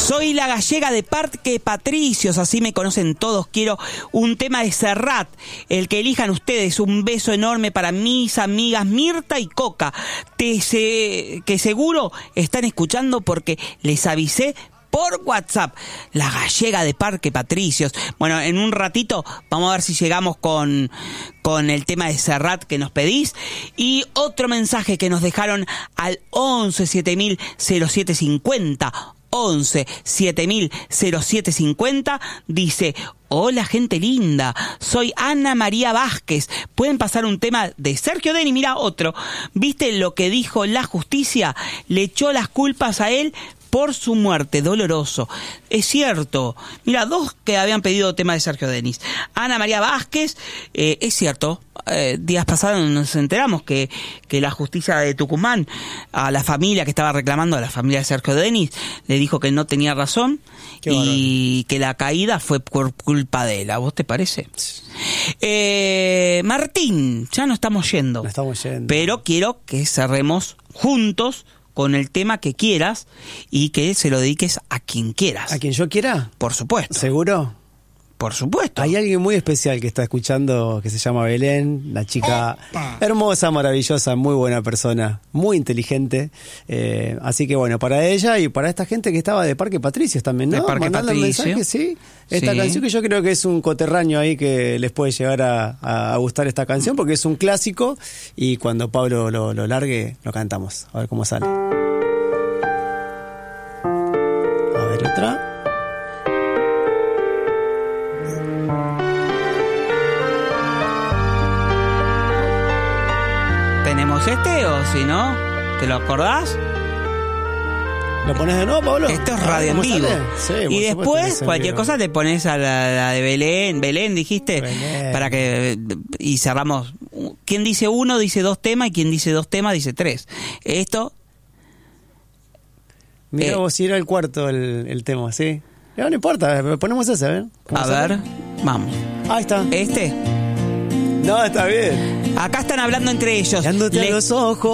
Soy la gallega de Parque Patricios, así me conocen todos. Quiero un tema de Serrat, el que elijan ustedes. Un beso enorme para mis amigas Mirta y Coca, que seguro están escuchando porque les avisé por WhatsApp. La gallega de Parque Patricios. Bueno, en un ratito vamos a ver si llegamos con el tema de Serrat que nos pedís. Y otro mensaje que nos dejaron al 11 7000 0750. 11 7000 0750 dice: hola gente linda, soy Ana María Vázquez, pueden pasar un tema de Sergio Denis. Mira, otro, ¿viste lo que dijo la justicia? Le echó las culpas a él por su muerte, doloroso. Es cierto. Mira, dos que habían pedido tema de Sergio Denis. Ana María Vázquez, es cierto, días pasados nos enteramos que la justicia de Tucumán, a la familia que estaba reclamando, a la familia de Sergio Denis, le dijo que no tenía razón y que la caída fue por culpa de él. ¿A vos te parece? Martín, ya no estamos yendo. Pero quiero que cerremos juntos con el tema que quieras y que se lo dediques a quien quieras. ¿A quien yo quiera? Por supuesto. ¿Seguro? Por supuesto. Hay alguien muy especial que está escuchando, que se llama Belén, la chica hermosa, maravillosa, muy buena persona, muy inteligente. Así que bueno, para ella y para esta gente que estaba de Parque Patricios también, ¿no? De Parque Patricios. Sí. Esta canción que yo creo que es un coterráneo ahí que les puede llegar a gustar esta canción porque es un clásico y cuando Pablo lo largue lo cantamos. A ver cómo sale. A ver otra. ¿Tenemos este o si no? ¿Te lo acordás? ¿Lo pones de nuevo, Pablo? Esto es radio en vivo. Sí, y después, cualquier cosa te pones a la de Belén. Belén, dijiste. Belén. Para que. Y cerramos. Quien dice uno dice dos temas y quien dice dos temas dice tres. Esto. Mira vos si era el cuarto el tema, ¿sí? No importa, ponemos ese, a ver. A ver, vamos. Ahí está. ¿Este? No, está bien. Acá están hablando entre ellos. Mirándote a los ojos.